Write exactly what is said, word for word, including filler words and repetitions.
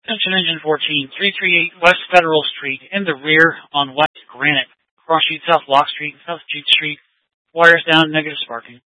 Attention engine fourteen, three three eight West Federal Street, in the rear on West Granite. Cross Street, South Block Street, South Jute Street. Wires down, negative sparking.